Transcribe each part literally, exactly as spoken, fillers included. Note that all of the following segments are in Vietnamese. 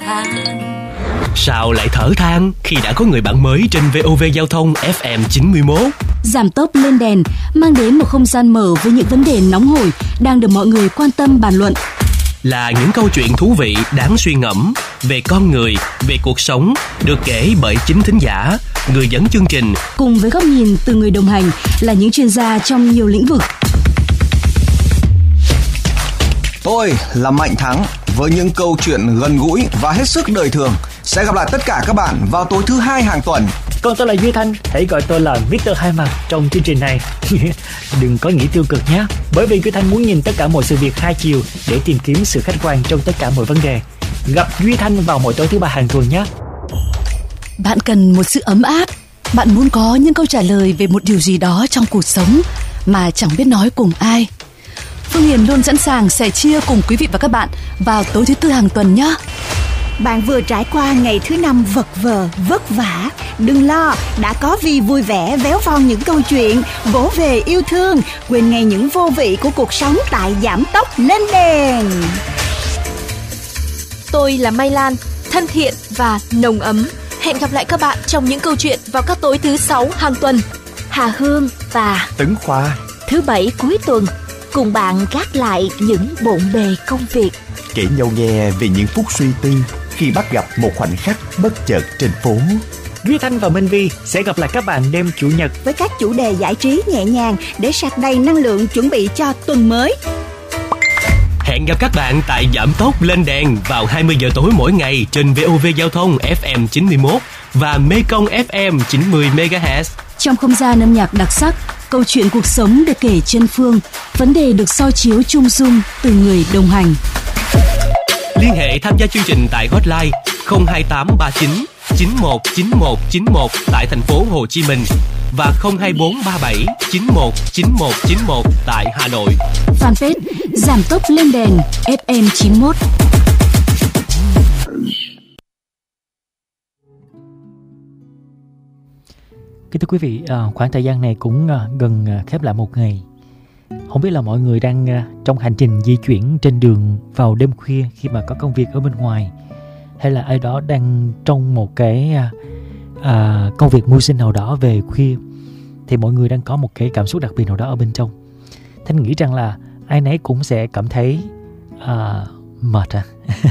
than. Sao lại thở than khi đã có người bạn mới trên vê o vê Giao thông ép em chín mươi mốt? Giảm tốc lên đèn mang đến một không gian mở với những vấn đề nóng hổi đang được mọi người quan tâm bàn luận. Là những câu chuyện thú vị đáng suy ngẫm về con người, về cuộc sống, được kể bởi chính thính giả, người dẫn chương trình, cùng với góc nhìn từ người đồng hành là những chuyên gia trong nhiều lĩnh vực. Tôi là Mạnh Thắng với những câu chuyện gần gũi và hết sức đời thường. Sẽ gặp lại tất cả các bạn vào tối thứ hai hàng tuần. Còn tôi là Duy Thanh, hãy gọi tôi là mít tơ Hai Mặt trong chương trình này. Đừng có nghĩ tiêu cực nhé, bởi vì Duy Thanh muốn nhìn tất cả mọi sự việc hai chiều để tìm kiếm sự khách quan trong tất cả mọi vấn đề. Gặp Duy Thanh vào mỗi tối thứ ba hàng tuần nhé. Bạn cần một sự ấm áp, bạn muốn có những câu trả lời về một điều gì đó trong cuộc sống mà chẳng biết nói cùng ai. Phương Hiền luôn sẵn sàng sẻ chia cùng quý vị và các bạn vào tối thứ tư hàng tuần nhé. Bạn vừa trải qua ngày thứ năm vật vờ, vất vả. Đừng lo, đã có Vi vui vẻ véo von những câu chuyện, vỗ về yêu thương, quên ngay những vô vị của cuộc sống tại Giảm Tốc Lên Đèn. Tôi là Mai Lan, thân thiện và nồng ấm. Hẹn gặp lại các bạn trong những câu chuyện vào các tối thứ sáu hàng tuần. Hà Hương và Tấn Khoa thứ bảy cuối tuần cùng bạn gác lại những bộn bề công việc, kể nhau nghe về những phút suy tư khi bắt gặp một khoảnh khắc bất chợt trên phố. Duy Thanh và Minh Vi sẽ gặp lại các bạn đêm Chủ nhật với các chủ đề giải trí nhẹ nhàng để sạc đầy năng lượng chuẩn bị cho tuần mới. Hẹn gặp các bạn tại Giảm Tốc Lên Đèn vào hai mươi giờ tối mỗi ngày trên vê o vê Giao thông ép em chín mươi mốt và Mekong ép em chín mươi mê ga héc. Trong không gian âm nhạc đặc sắc, câu chuyện cuộc sống được kể chân phương, vấn đề được soi chiếu chung dung từ người đồng hành. Liên hệ tham gia chương trình tại hotline không hai tám ba chín chín một chín một chín một tại thành phố Hồ Chí Minh và không hai bốn ba bảy chín một chín một chín một tại Hà Nội. Fanpage Giảm Tốc Lên Đèn ép em chín mốt. Kính thưa quý vị, khoảng thời gian này cũng gần khép lại một ngày. Không biết là mọi người đang trong hành trình di chuyển trên đường vào đêm khuya khi mà có công việc ở bên ngoài, hay là ai đó đang trong một cái à, công việc mưu sinh nào đó về khuya, thì mọi người đang có một cái cảm xúc đặc biệt nào đó ở bên trong. Thanh nghĩ rằng là ai nấy cũng sẽ cảm thấy à, mệt à.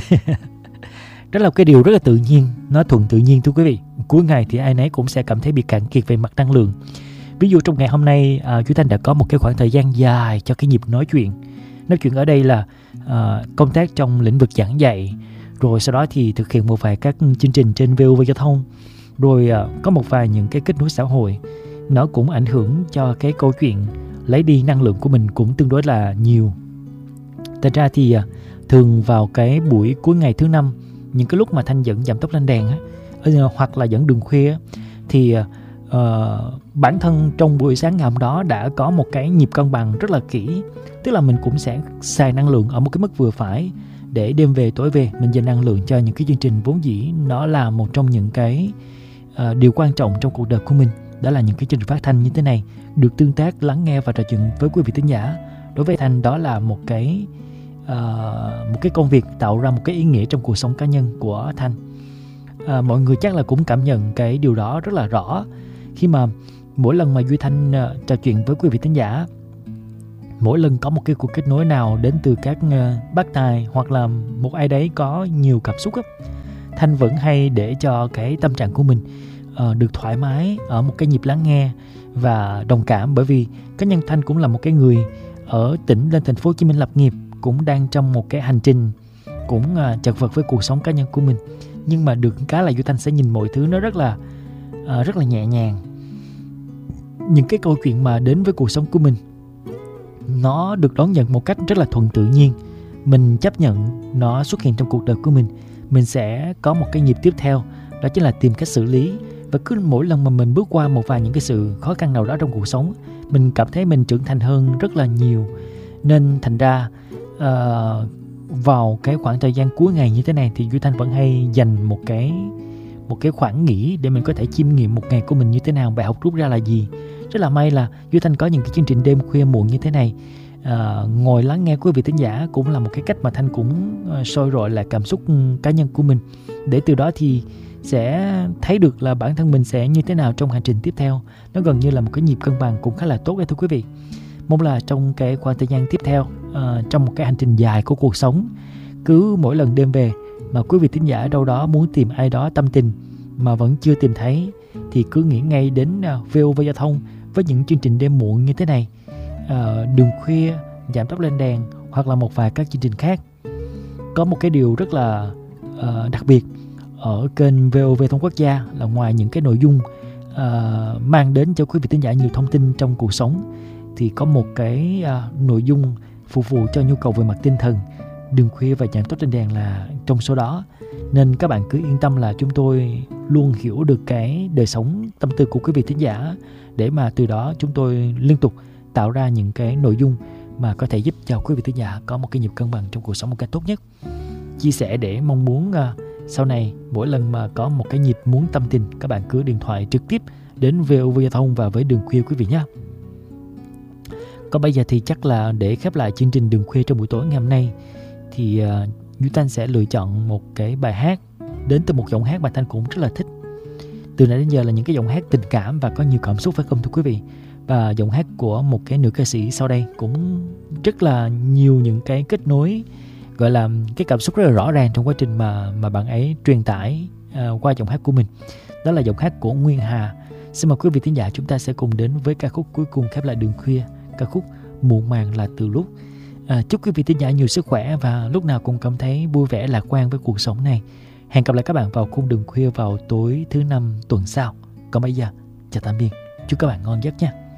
Đó là một cái điều rất là tự nhiên, nó thuận tự nhiên thưa quý vị. Cuối ngày thì ai nấy cũng sẽ cảm thấy bị cạn kiệt về mặt năng lượng. Ví dụ trong ngày hôm nay, à, chú Thanh đã có một cái khoảng thời gian dài cho cái nhịp nói chuyện. Nói chuyện ở đây là à, công tác trong lĩnh vực giảng dạy, rồi sau đó thì thực hiện một vài các chương trình trên vê o vê Giao thông, rồi à, có một vài những cái kết nối xã hội. Nó cũng ảnh hưởng cho cái câu chuyện lấy đi năng lượng của mình cũng tương đối là nhiều. Thật ra thì à, thường vào cái buổi cuối ngày thứ năm, những cái lúc mà Thanh dẫn Giảm Tốc Lên Đèn á, hoặc là dẫn đường khuya á, thì uh, bản thân trong buổi sáng ngày hôm đó đã có một cái nhịp cân bằng rất là kỹ. Tức là mình cũng sẽ xài năng lượng ở một cái mức vừa phải để đêm về tối về mình dành năng lượng cho những cái chương trình vốn dĩ nó là một trong những cái uh, điều quan trọng trong cuộc đời của mình. Đó là những cái chương trình phát thanh như thế này, được tương tác, lắng nghe và trò chuyện với quý vị thính giả. Đối với Thanh đó là một cái uh, một cái công việc tạo ra một cái ý nghĩa trong cuộc sống cá nhân của Thanh. À, mọi người chắc là cũng cảm nhận cái điều đó rất là rõ khi mà mỗi lần mà Duy Thanh uh, trò chuyện với quý vị thính giả, mỗi lần có một cái cuộc kết nối nào đến từ các uh, bác tài hoặc là một ai đấy có nhiều cảm xúc á, Thanh vẫn hay để cho cái tâm trạng của mình uh, được thoải mái ở một cái nhịp lắng nghe và đồng cảm. Bởi vì cá nhân Thanh cũng là một cái người ở tỉnh lên thành phố Hồ Chí Minh lập nghiệp, cũng đang trong một cái hành trình cũng uh, chật vật với cuộc sống cá nhân của mình. Nhưng mà được cái là Duy Thanh sẽ nhìn mọi thứ nó rất là uh, rất là nhẹ nhàng. Những cái câu chuyện mà đến với cuộc sống của mình nó được đón nhận một cách rất là thuận tự nhiên. Mình chấp nhận nó xuất hiện trong cuộc đời của mình. Mình sẽ có một cái nhịp tiếp theo, đó chính là tìm cách xử lý. Và cứ mỗi lần mà mình bước qua một vài những cái sự khó khăn nào đó trong cuộc sống, mình cảm thấy mình trưởng thành hơn rất là nhiều. Nên thành ra uh, vào cái khoảng thời gian cuối ngày như thế này thì Duy Thanh vẫn hay dành một cái một cái khoảng nghỉ để mình có thể chiêm nghiệm một ngày của mình như thế nào, bài học rút ra là gì. Rất là may là Duy Thanh có những cái chương trình đêm khuya muộn như thế này À, ngồi lắng nghe quý vị thính giả cũng là một cái cách mà Thanh cũng uh, soi rọi lại cảm xúc cá nhân của mình, để từ đó thì sẽ thấy được là bản thân mình sẽ như thế nào trong hành trình tiếp theo. Nó gần như là một cái nhịp cân bằng cũng khá là tốt đấy thưa quý vị. Mong là trong cái khoảng thời gian tiếp theo, uh, trong một cái hành trình dài của cuộc sống, cứ mỗi lần đêm về mà quý vị thính giả đâu đó muốn tìm ai đó tâm tình mà vẫn chưa tìm thấy, thì cứ nghĩ ngay đến uh, vê o vê Giao thông với những chương trình đêm muộn như thế này, uh, Đường Khuya, Giảm Tốc Lên Đèn, hoặc là một vài các chương trình khác. Có một cái điều rất là uh, đặc biệt ở kênh vê o vê Thông Quốc Gia là ngoài những cái nội dung uh, mang đến cho quý vị thính giả nhiều thông tin trong cuộc sống, thì có một cái uh, nội dung phục vụ cho nhu cầu về mặt tinh thần. Đường Khuya và Giảm Tốc Lên Đèn là trong số đó. Nên các bạn cứ yên tâm là chúng tôi luôn hiểu được cái đời sống tâm tư của quý vị thính giả, để mà từ đó chúng tôi liên tục tạo ra những cái nội dung mà có thể giúp cho quý vị thính giả có một cái nhịp cân bằng trong cuộc sống một cách tốt nhất. Chia sẻ để mong muốn uh, sau này mỗi lần mà có một cái nhịp muốn tâm tình, các bạn cứ điện thoại trực tiếp đến vê o vê Giao thông và với Đường Khuya quý vị nhé. Còn bây giờ thì chắc là để khép lại chương trình Đường Khuya trong buổi tối ngày hôm nay, thì uh, Duy Thanh sẽ lựa chọn một cái bài hát đến từ một giọng hát mà Thanh cũng rất là thích. Từ nãy đến giờ là những cái giọng hát tình cảm và có nhiều cảm xúc, phải không thưa quý vị? Và giọng hát của một cái nữ ca sĩ sau đây cũng rất là nhiều những cái kết nối, gọi là cái cảm xúc rất là rõ ràng trong quá trình mà mà bạn ấy truyền tải uh, qua giọng hát của mình. Đó là giọng hát của Nguyên Hà. Xin mời quý vị thính giả chúng ta sẽ cùng đến với ca khúc cuối cùng khép lại Đường Khuya, ca khúc Muộn Màng Là Từ Lúc. À, chúc quý vị thính giả nhiều sức khỏe và lúc nào cũng cảm thấy vui vẻ lạc quan với cuộc sống này. Hẹn gặp lại các bạn vào khung Đường Khuya vào tối thứ năm tuần sau. Còn bây giờ, chào tạm biệt. Chúc các bạn ngon giấc nha.